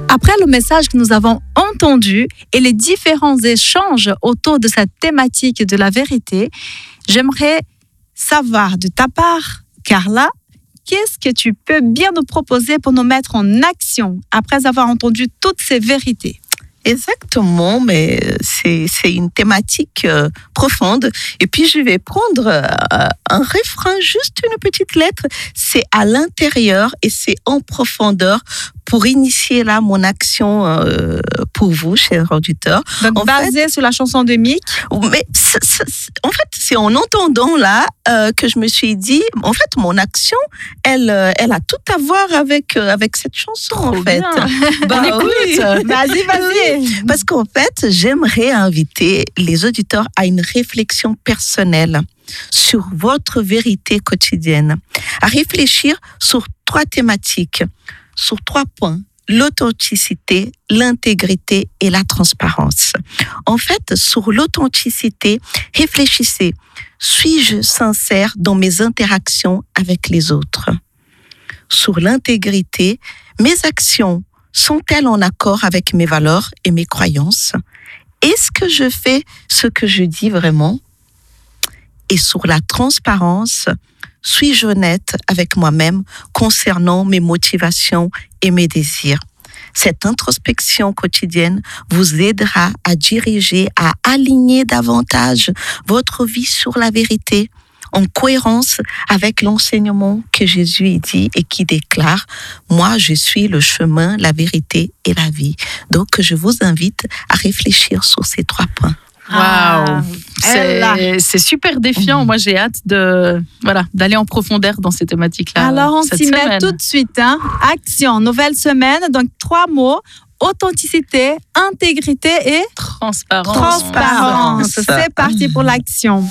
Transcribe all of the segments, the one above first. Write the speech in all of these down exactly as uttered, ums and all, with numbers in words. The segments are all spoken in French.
Après le message que nous avons entendu et les différents échanges autour de cette thématique de la vérité, j'aimerais savoir de ta part, Carla, qu'est-ce que tu peux bien nous proposer pour nous mettre en action après avoir entendu toutes ces vérités? Exactement, mais c'est, c'est une thématique euh, profonde. Et puis, je vais prendre euh, un refrain, juste une petite lettre. C'est à l'intérieur et c'est en profondeur pour initier là mon action euh, pour vous, chers auditeurs. Donc, en basé fait, sur la chanson de Mick. Mais c'est, c'est, en fait, c'est en entendant là euh, que je me suis dit, en fait, mon action, elle, euh, elle a tout à voir avec euh, avec cette chanson, Trop en fait. bien. Bah, On écoute. oui. Vas-y, vas-y. Oui, parce qu'en fait, j'aimerais inviter les auditeurs à une réflexion personnelle sur votre vérité quotidienne, à réfléchir sur trois thématiques, sur trois points: l'authenticité, l'intégrité et la transparence. En fait, sur l'authenticité, réfléchissez. Suis-je sincère dans mes interactions avec les autres? Sur l'intégrité, mes actions sont-elles en accord avec mes valeurs et mes croyances? Est-ce que je fais ce que je dis vraiment? Et sur la transparence, suis-je honnête avec moi-même concernant mes motivations et mes désirs? Cette introspection quotidienne vous aidera à diriger, à aligner davantage votre vie sur la vérité, en cohérence avec l'enseignement que Jésus dit et qui déclare « Moi, je suis le chemin, la vérité et la vie ». Donc, je vous invite à réfléchir sur ces trois points. Ah, Waouh, c'est, c'est super défiant. Moi, j'ai hâte de voilà d'aller en profondeur dans ces thématiques-là. Alors, on cette s'y met semaine. tout de suite. Hein. Action, nouvelle semaine. Donc, trois mots: authenticité, intégrité et Transparence. transparence. Ça. C'est parti pour l'action.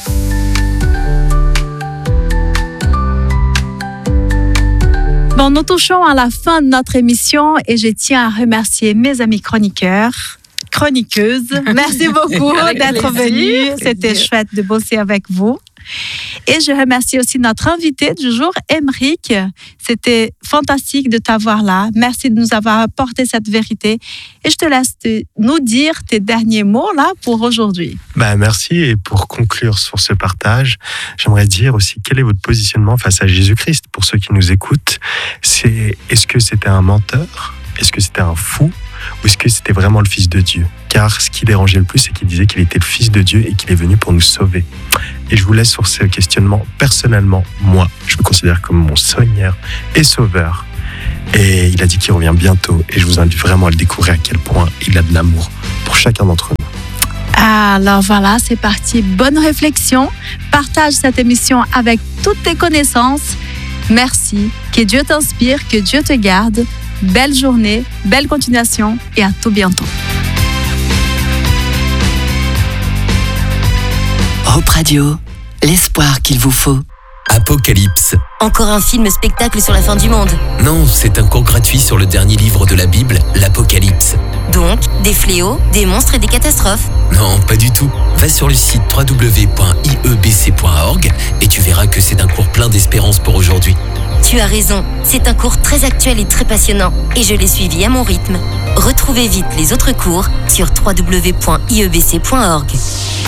Bon, nous touchons à la fin de notre émission et je tiens à remercier mes amis chroniqueurs, chroniqueuses. Merci beaucoup Avec d'être plaisir. venus. C'était chouette de bosser avec vous. Et je remercie aussi notre invité du jour, Émeric. C'était fantastique de t'avoir là. Merci de nous avoir apporté cette vérité. Et je te laisse te, nous dire tes derniers mots là pour aujourd'hui. Bah, merci. Et pour conclure sur ce partage, j'aimerais dire aussi quel est votre positionnement face à Jésus-Christ. Pour ceux qui nous écoutent, c'est, est-ce que c'était un menteur? Est-ce que c'était un fou? Ou est-ce que c'était vraiment le Fils de Dieu? Car ce qui dérangeait le plus, c'est qu'il disait qu'il était le Fils de Dieu et qu'il est venu pour nous sauver. Et je vous laisse sur ce questionnement. Personnellement, moi, je me considère comme mon Seigneur et Sauveur. Et il a dit qu'il revient bientôt. Et je vous invite vraiment à le découvrir à quel point il a de l'amour pour chacun d'entre nous. Alors voilà, c'est parti. Bonne réflexion. Partage cette émission avec toutes tes connaissances. Merci. Que Dieu t'inspire, que Dieu te garde. Belle journée, belle continuation et à tout bientôt. Hope Radio, l'espoir qu'il vous faut. Apocalypse. Encore un film spectacle sur la fin du monde. Non, c'est un cours gratuit sur le dernier livre de la Bible, l'Apocalypse. Donc, des fléaux, des monstres et des catastrophes. Non, pas du tout. Va sur le site w w w point i e b c point org et tu verras que c'est un cours plein d'espérance pour aujourd'hui. Tu as raison, c'est un cours très actuel et très passionnant. Et je l'ai suivi à mon rythme. Retrouvez vite les autres cours sur w w w point i e b c point org.